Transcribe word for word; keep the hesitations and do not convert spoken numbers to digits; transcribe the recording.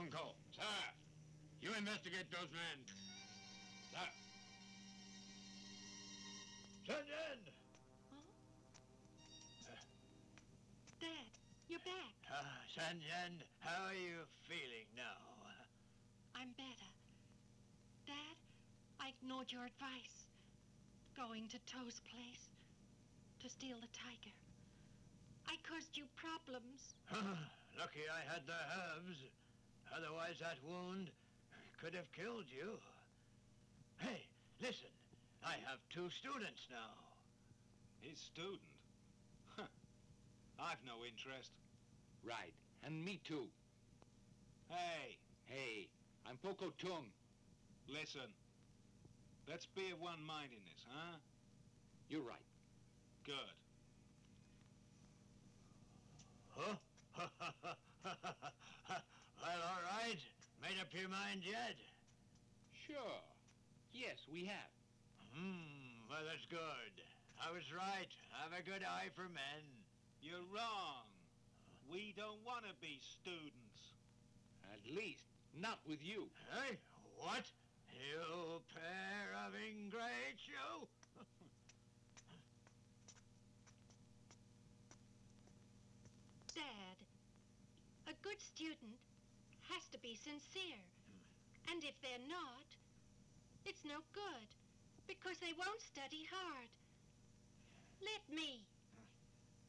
Tunko. Sir. You investigate those men. Sir. Sun Yen! Huh? Dad, you're back. Uh, Sun Yen, how are you feeling now? I'm better. Dad, I ignored your advice. Going to Toe's place to steal the tiger. I caused you problems. Lucky I had the herbs. Otherwise that wound could have killed you. Hey, listen. I have two students now. His student? Huh. I've no interest. Right, and me too. Hey. Hey, I'm Poco Tung. Listen. Let's be of one mind in this, huh? You're right. Good. Huh? Well, all right. Made up your mind yet? Sure. Yes, we have. Hmm, well, that's good. I was right. Have a good eye for men. You're wrong. We don't want to be students. At least, not with you. Hey, what? You pair of ingrates, you? Dad, a good student has to be sincere. And if they're not, it's no good, because they won't study hard. Let me.